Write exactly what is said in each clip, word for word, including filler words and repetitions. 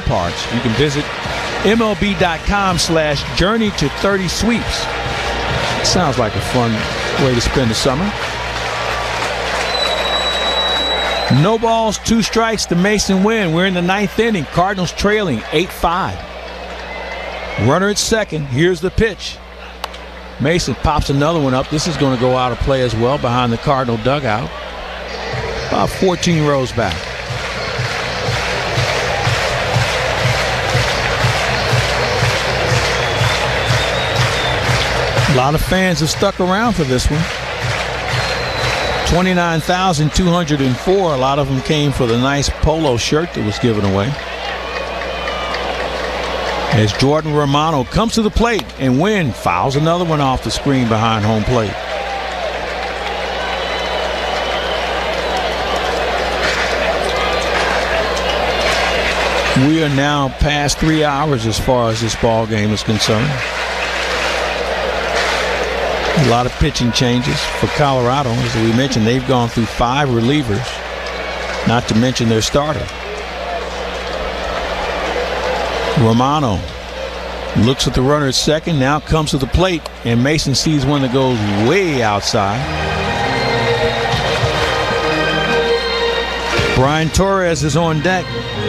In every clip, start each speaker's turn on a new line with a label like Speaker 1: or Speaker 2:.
Speaker 1: parts. You can visit M L B dot com slash journey to thirty sweeps. Sounds like a fun way to spend the summer. No balls, two strikes to Masyn Winn. We're in the ninth inning. Cardinals trailing eight five. Runner at second. Here's the pitch. Masyn pops another one up. This is going to go out of play as well behind the Cardinal dugout. About fourteen rows back. A lot of fans have stuck around for this one. twenty-nine thousand two hundred four. A lot of them came for the nice polo shirt that was given away. As Jordan Romano comes to the plate, and Winn fouls another one off the screen behind home plate. We are now past three hours as far as this ball game is concerned. A lot of pitching changes for Colorado. As we mentioned, they've gone through five relievers, not to mention their starter. Romano looks at the runner at second, now comes to the plate, and Masyn sees one that goes way outside. Brian Torres is on deck.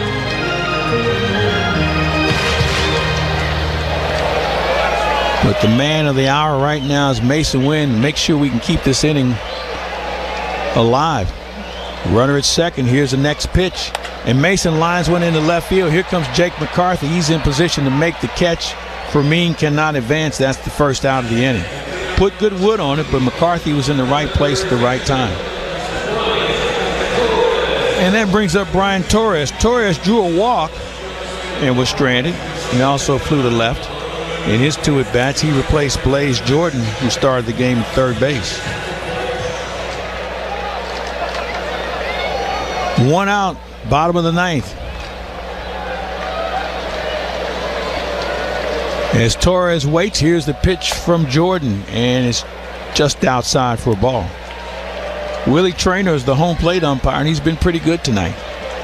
Speaker 1: But the man of the hour right now is Masyn Winn. Make sure we can keep this inning alive. Runner at second. Here's the next pitch. And Masyn lines one into left field. Here comes Jake McCarthy. He's in position to make the catch. Fermin cannot advance. That's the first out of the inning. Put good wood on it, but McCarthy was in the right place at the right time. And that brings up Brian Torres. Torres drew a walk and was stranded. He also flew to left. In his two at-bats, he replaced Blaze Jordan, who started the game at third base. One out, bottom of the ninth. As Torres waits, here's the pitch from Jordan, and it's just outside for a ball. Willie Traynor is the home plate umpire, and he's been pretty good tonight.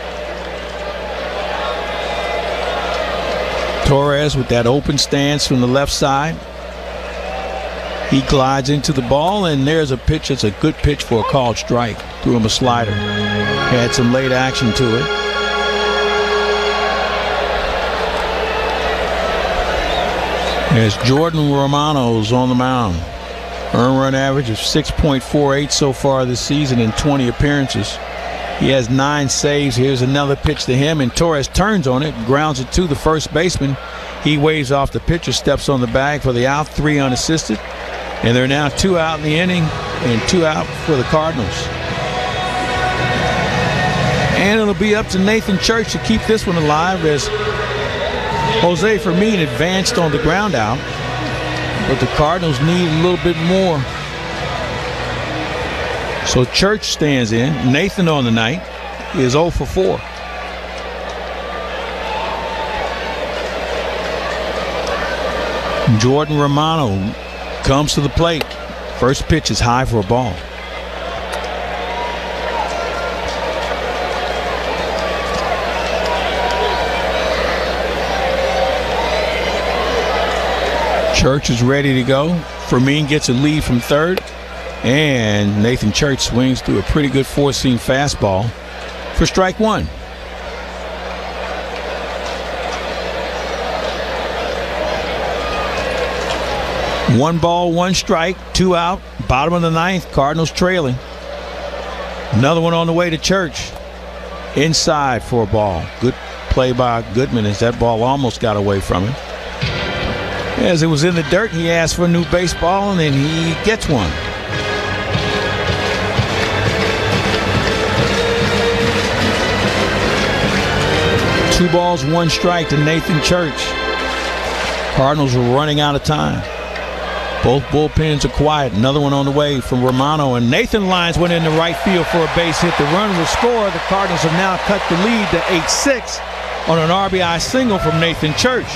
Speaker 1: Torres with that open stance from the left side. He glides into the ball, and there's a pitch that's a good pitch for a called strike. Threw him a slider. Had some late action to it. As Jordan Romano's on the mound. Earned run average of six point four eight so far this season in twenty appearances. He has nine saves. Here's another pitch to him, and Torres turns on it, grounds it to the first baseman. He waves off the pitcher, steps on the bag for the out, three unassisted. And they're now two out in the inning and two out for the Cardinals. And it'll be up to Nathan Church to keep this one alive as Jose Fermin advanced on the ground out. But the Cardinals need a little bit more. So Church stands in. Nathan on the night is oh for four. Jordan Romano comes to the plate. First pitch is high for a ball. Church is ready to go. Fermin gets a lead from third. And Nathan Church swings through a pretty good four-seam fastball for strike one. One ball, one strike, two out, bottom of the ninth, Cardinals trailing. Another one on the way to Church. Inside for a ball. Good play by Goodman as that ball almost got away from him. As it was in the dirt, he asked for a new baseball, and then he gets one. Two balls, one strike to Nathan Church. Cardinals are running out of time. Both bullpens are quiet. Another one on the way from Romano, and Nathan lines went into right field for a base hit. The run will score. The Cardinals have now cut the lead to eight six on an R B I single from Nathan Church.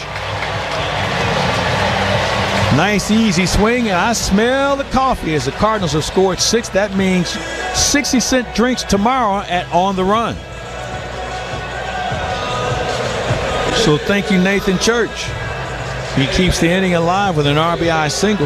Speaker 1: Nice easy swing, and I smell the coffee as the Cardinals have scored six. That means sixty cent drinks tomorrow at On the Run. So thank you, Nathan Church. He keeps the inning alive with an R B I single.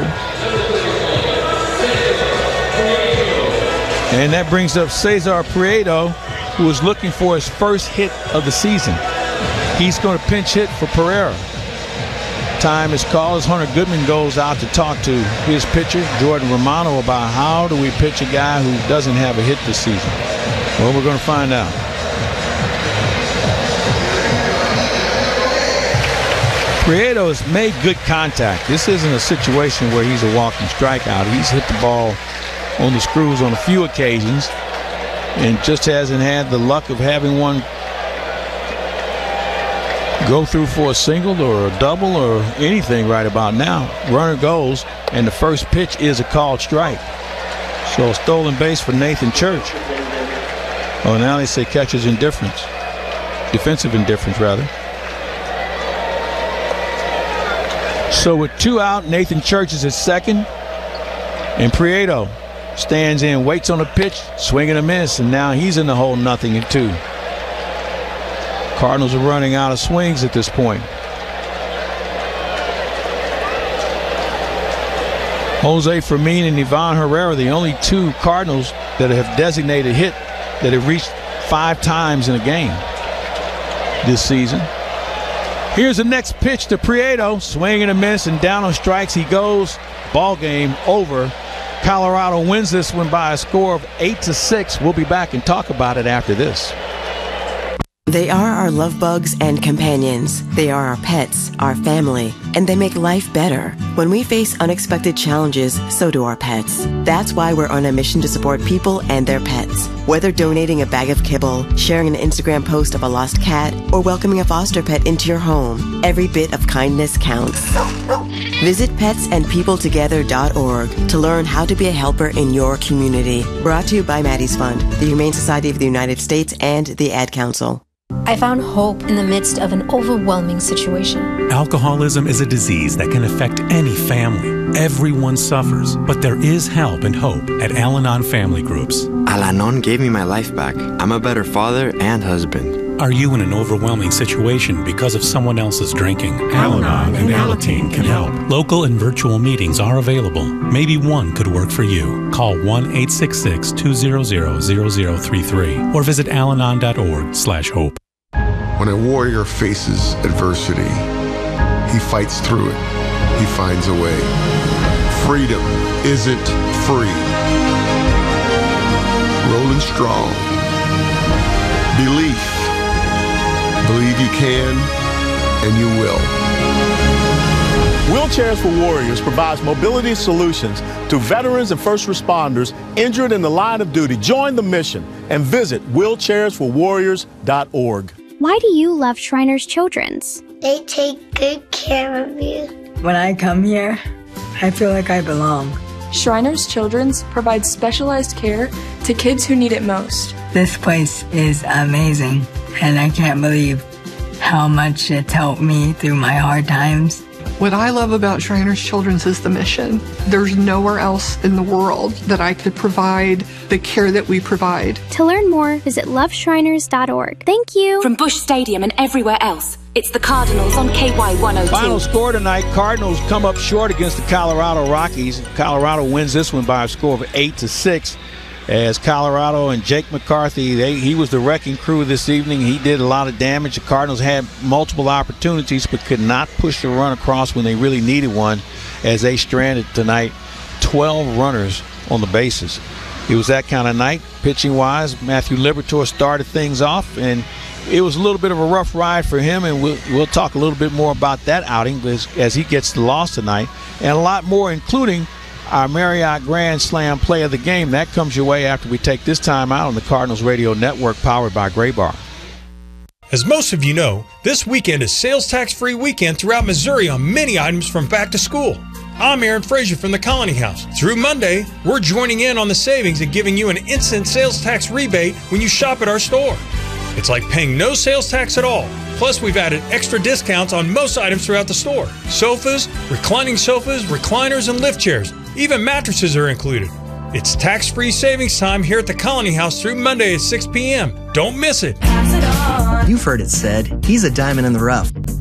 Speaker 1: And that brings up Cesar Prieto, who is looking for his first hit of the season. He's going to pinch hit for Pereira. Time is called as Hunter Goodman goes out to talk to his pitcher, Jordan Romano, about how do we pitch a guy who doesn't have a hit this season. Well, we're going to find out. Prieto has made good contact. This isn't a situation where he's a walking strikeout. He's hit the ball on the screws on a few occasions and just hasn't had the luck of having one go through for a single or a double or anything right about now. Runner goes, and the first pitch is a called strike. So a stolen base for Nathan Church. Oh, now they say catcher's indifference. Defensive indifference, rather. So with two out, Nathan Church is at second, and Prieto stands in, waits on the pitch, swing and a miss, and now he's in the hole, nothing and two. Cardinals are running out of swings at this point. Jose Fermin and Ivan Herrera, the only two Cardinals that have designated hit that have reached five times in a game this season. Here's the next pitch to Prieto. Swing and a miss, and down on strikes he goes. Ball game over. Colorado wins this one by a score of eight to six. We'll be back and talk about it after this.
Speaker 2: They are our love bugs and companions. They are our pets, our family, and they make life better. When we face unexpected challenges, so do our pets. That's why we're on a mission to support people and their pets. Whether donating a bag of kibble, sharing an Instagram post of a lost cat, or welcoming a foster pet into your home, every bit of kindness counts. Visit pets and people together dot org to learn how to be a helper in your community. Brought to you by Maddie's Fund, the Humane Society of the United States, and the Ad Council.
Speaker 3: I found hope in the midst of an overwhelming situation.
Speaker 4: Alcoholism is a disease that can affect any family. Everyone suffers, but there is help and hope at Al-Anon Family Groups.
Speaker 5: Al-Anon gave me my life back. I'm a better father and husband.
Speaker 4: Are you in an overwhelming situation because of someone else's drinking? Al-Anon and Alateen can help. Local and virtual meetings are available. Maybe one could work for you. Call one eight six six, two zero zero, zero zero three three or visit alanon dot org slash hope.
Speaker 6: When a warrior faces adversity, he fights through it. He finds a way. Freedom isn't free. Rolling strong. Belief. Believe you can, and you will.
Speaker 7: Wheelchairs for Warriors provides mobility solutions to veterans and first responders injured in the line of duty. Join the mission and visit wheelchairs for warriors dot org.
Speaker 8: Why do you love Shriners Children's?
Speaker 9: They take good care of you.
Speaker 10: When I come here, I feel like I belong.
Speaker 11: Shriners Children's provides specialized care to kids who need it most.
Speaker 10: This place is amazing, and I can't believe how much it's helped me through my hard times.
Speaker 12: What I love about Shriners Children's is the mission. There's nowhere else in the world that I could provide the care that we provide.
Speaker 8: To learn more, visit love shriners dot org. Thank you.
Speaker 13: From Busch Stadium and everywhere else, it's the Cardinals on K Y one oh two.
Speaker 1: Final score tonight, Cardinals come up short against the Colorado Rockies. Colorado wins this one by a score of eight to six. As Colorado and Jake McCarthy, they, he was the wrecking crew this evening. He did a lot of damage. The Cardinals had multiple opportunities but could not push the run across when they really needed one, as they stranded tonight twelve runners on the bases. It was that kind of night. Pitching-wise, Matthew Liberatore started things off, and it was a little bit of a rough ride for him, and we'll, we'll talk a little bit more about that outing as, as he gets the loss tonight, and a lot more, including our Marriott Grand Slam play of the game. That comes your way after we take this time out on the Cardinals Radio Network, powered by Gray Bar.
Speaker 14: As most of you know, this weekend is sales tax-free weekend throughout Missouri on many items from back to school. I'm Aaron Frazier from the Colony House. Through Monday, we're joining in on the savings and giving you an instant sales tax rebate when you shop at our store. It's like paying no sales tax at all. Plus, we've added extra discounts on most items throughout the store. Sofas, reclining sofas, recliners, and lift chairs. Even mattresses are included. It's tax-free savings time here at the Colony House through Monday at six p.m. Don't miss it.
Speaker 15: You've heard it said, he's a diamond in the rough.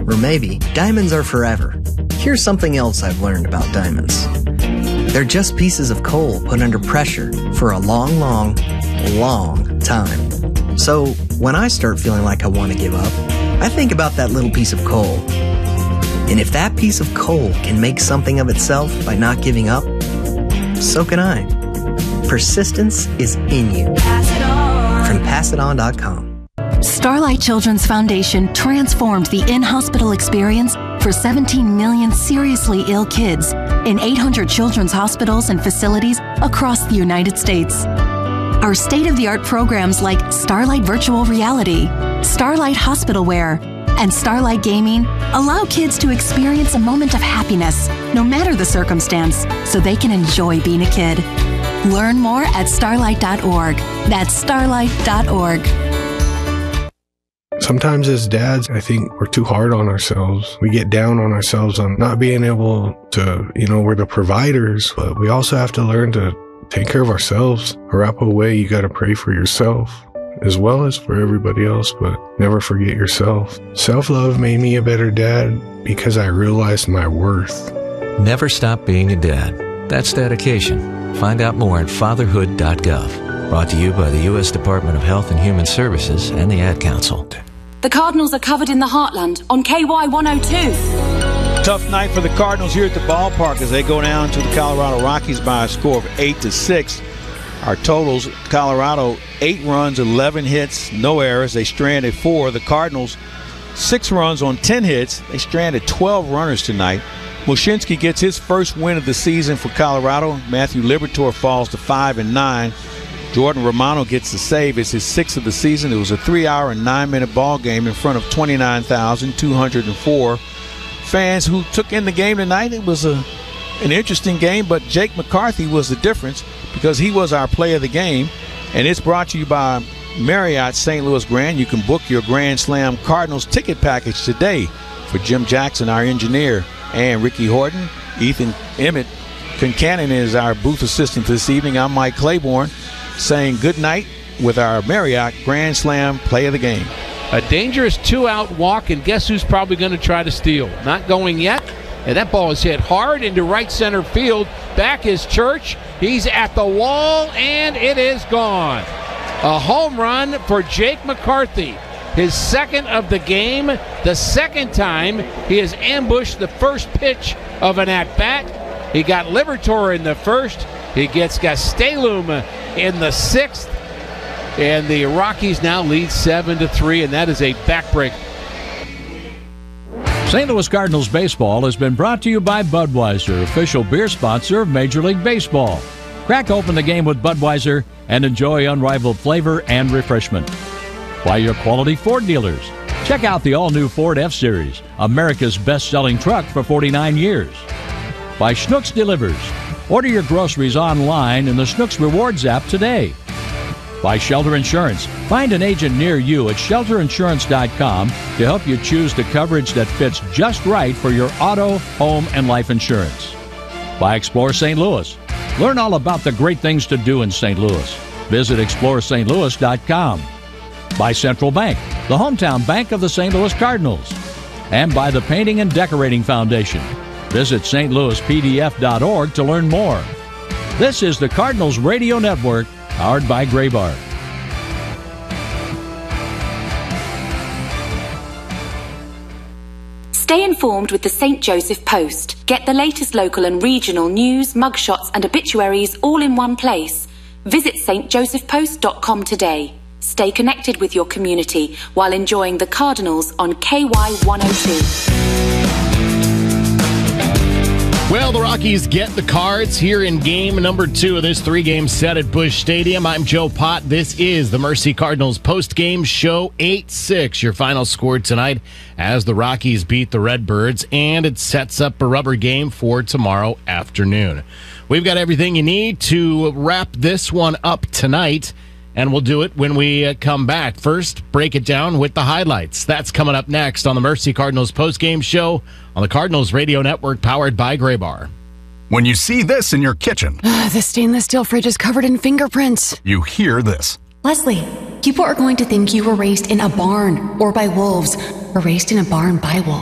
Speaker 15: Or maybe diamonds are forever. Here's something else I've learned about diamonds. They're just pieces of coal put under pressure for a long, long, long time. So when I start feeling like I want to give up, I think about that little piece of coal. And if that piece of coal can make something of itself by not giving up, so can I. Persistence is in you. Pass it on. From pass it on dot com.
Speaker 16: Starlight Children's Foundation transformed the in-hospital experience for seventeen million seriously ill kids in eight hundred children's hospitals and facilities across the United States. Our state-of-the-art programs like Starlight Virtual Reality, Starlight Hospital Wear, and Starlight Gaming allow kids to experience a moment of happiness, no matter the circumstance, so they can enjoy being a kid. Learn more at starlight dot org. That's starlight dot org.
Speaker 17: Sometimes as dads, I think we're too hard on ourselves. We get down on ourselves on not being able to, you know, we're the providers, but we also have to learn to take care of ourselves. Arapahoe way, you got to pray for yourself as well as for everybody else, but never forget yourself. Self-love made me a better dad because I realized my worth.
Speaker 18: Never stop being a dad. That's dedication. Find out more at fatherhood dot gov. Brought to you by the U S Department of Health and Human Services and the Ad Council.
Speaker 13: The Cardinals are covered in the Heartland on K Y one oh two.
Speaker 1: Tough night for the Cardinals here at the ballpark as they go down to the Colorado Rockies by a score of eight to six. Our totals, Colorado, eight runs, eleven hits, no errors. They stranded four. The Cardinals, six runs on ten hits. They stranded twelve runners tonight. Mushinski gets his first win of the season for Colorado. Matthew Liberatore falls to five and nine. Jordan Romano gets the save. It's his sixth of the season. It was a three-hour and nine-minute ball game in front of twenty-nine thousand two hundred four fans who took in the game tonight. It was a an interesting game, but Jake McCarthy was the difference because he was our play of the game. And it's brought to you by Marriott Saint Louis Grand. You can book your Grand Slam Cardinals ticket package today. For Jim Jackson, our engineer, and Ricky Horton, Ethan Emmett Concannon is our booth assistant this evening. I'm Mike Claiborne saying good night with our Marriott Grand Slam play of the game.
Speaker 19: A dangerous two-out walk, and guess who's probably going to try to steal? Not going yet. And that ball is hit hard into right center field. Back is Church. He's at the wall, and it is gone. A home run for Jake McCarthy. His second of the game. The second time he has ambushed the first pitch of an at-bat. He got Liberatore in the first. He gets Gastelum in the sixth. And the Rockies now lead seven to three, and that is a backbreaker.
Speaker 20: Saint Louis Cardinals baseball has been brought to you by Budweiser, official beer sponsor of Major League Baseball. Crack open the game with Budweiser and enjoy unrivaled flavor and refreshment. By your quality Ford dealers. Check out the all-new Ford F-Series, America's best-selling truck for forty-nine years. By Schnucks Delivers. Order your groceries online in the Schnucks Rewards app today. By Shelter Insurance. Find an agent near you at shelter insurance dot com to help you choose the coverage that fits just right for your auto, home, and life insurance. By Explore Saint Louis. Learn all about the great things to do in Saint Louis. Visit explore st louis dot com. By Central Bank, the hometown bank of the Saint Louis Cardinals. And by the Painting and Decorating Foundation. Visit s t louis p d f dot org to learn more. This is the Cardinals Radio Network, powered by Graybar.
Speaker 13: Stay informed with the Saint Joseph Post. Get the latest local and regional news, mugshots and obituaries all in one place. Visit s t joseph post dot com today. Stay connected with your community while enjoying the Cardinals on K Y one oh two.
Speaker 21: Well, the Rockies get the Cards here in game number two of this three-game set at Busch Stadium. I'm Joe Pott. This is the Mercy Cardinals post-game show. eight six, your final score tonight as the Rockies beat the Redbirds, and it sets up a rubber game for tomorrow afternoon. We've got everything you need to wrap this one up tonight, and we'll do it when we uh, come back. First, break it down with the highlights. That's coming up next on the Mercy Cardinals postgame show on the Cardinals Radio Network, powered by Graybar.
Speaker 22: When you see this in your kitchen,
Speaker 23: the stainless steel fridge is covered in fingerprints.
Speaker 22: You hear this.
Speaker 23: Leslie, people are going to think you were raised in a barn or by wolves or raised in a barn by wolves.